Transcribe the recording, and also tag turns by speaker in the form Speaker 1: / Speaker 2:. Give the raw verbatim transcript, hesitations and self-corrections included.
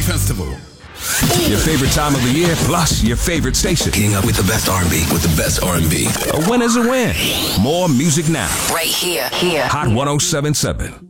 Speaker 1: Festival.
Speaker 2: Your favorite time of the year, plus your favorite station.
Speaker 3: Getting up with the best R and B, with the best R and B.
Speaker 2: A win is a win. More music now.
Speaker 4: Right here, here.
Speaker 2: Hot one oh seven point seven.